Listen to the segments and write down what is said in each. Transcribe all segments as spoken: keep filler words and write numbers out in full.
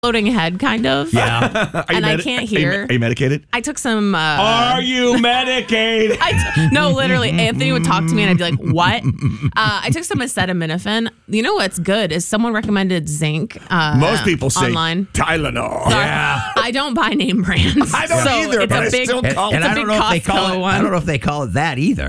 floating head, kind of. Yeah. And medi- I can't Are you, hear. are you medicated? I took some. Uh, Are you medicated? I t- no, literally, Anthony would talk to me and I'd be like, what? Uh, I took some acetaminophen. You know what's good is someone recommended zinc. Uh, Most people say online. Tylenol. Sorry, Yeah. I don't buy name brands. I don't so either, it's but a I big, still And, call and it. I don't know if they call it. one. I don't know if they call it that either.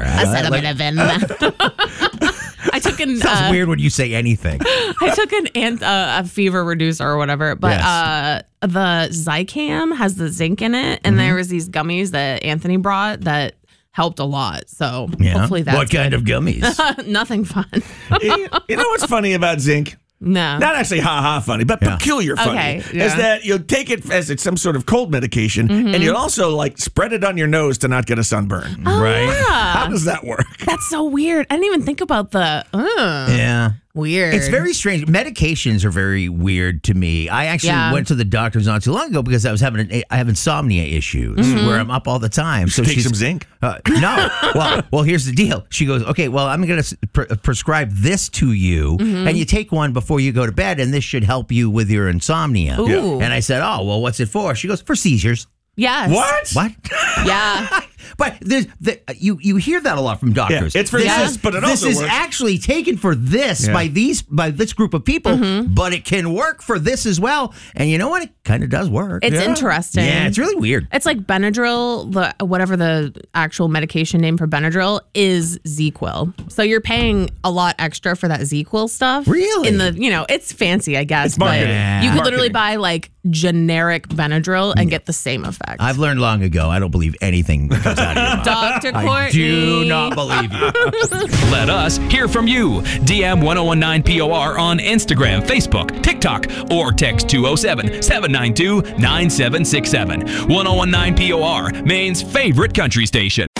Acetaminophen. I took an. Sounds uh, weird when you say anything. I took an ant, uh, a fever reducer or whatever, but Yes. uh, the Zicam has the zinc in it, and Mm-hmm. there was these gummies that Anthony brought that helped a lot. So Yeah. hopefully that's what kind of gummies? nothing fun. you, you know what's funny about zinc? No. Not actually ha-ha funny, but Yeah. peculiar funny. Okay, Is yeah. that you'll take it as it's some sort of cold medication, Mm-hmm. and you'll also like spread it on your nose to not get a sunburn. Oh, Right. How yeah. does that work? That's so weird. I didn't even think about the uh, Yeah. weird. It's very strange. Medications are very weird to me. I actually Yeah. went to the doctor's not too long ago because I was having an, I have insomnia issues Mm-hmm. where I'm up all the time. So Take she's some zinc. Uh, no. Well, well, here's the deal. She goes, okay, well, I'm going to pre- prescribe this to you, Mm-hmm. and you take one before you go to bed, and this should help you with your insomnia. Ooh. And I said, oh, well, what's it for? She goes, for seizures. Yes. What? What? Yeah. But there's the, you you hear that a lot from doctors. Yeah, it's for this, but it this also is works. actually taken for this Yeah. by these by this group of people, Mm-hmm. but it can work for this as well. And you know what? It kind of does work. It's Yeah. interesting. yeah, it's really weird. It's like Benadryl, the whatever the actual medication name for Benadryl is ZzzQuil. So you're paying a lot extra for that ZzzQuil stuff. Really? In the, you know, it's fancy, I guess. It's marketing. But Yeah. you could literally Marketing. buy like generic Benadryl and get the same effect. I've learned long ago. I don't believe anything that comes out of your mouth. Doctor Courtney. I do not believe you. Let us hear from you. D M ten nineteen P O R on Instagram, Facebook, TikTok, or text two oh seven, seven nine two, nine seven six seven. ten nineteen P O R, Maine's favorite country station.